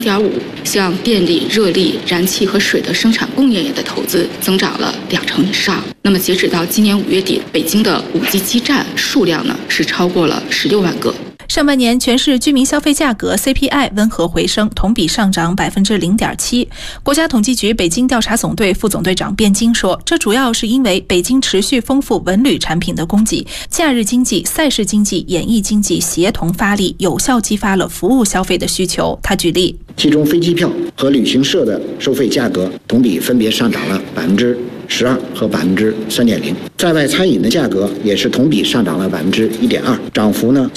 2.5%，像电力、热力、燃气和水的生产供应链的投资增长了2成以上。那么截止到今年5月底，北京的5G 基站数量呢是超过了16万个。 上半年全市居民消费价格 CPI 温和回升，同比上涨 0.7%。国家统计局北京调查总队副总队长卞金说，这主要是因为北京持续丰富文旅产品的供给，假日经济、赛事经济、演艺经济协同发力，有效激发了服务消费的需求。他举例， 其中飞机票和旅行社的收费价格同比分别上涨了12%和3.0%，在外餐饮的价格也是同比上涨了1.2%，涨幅呢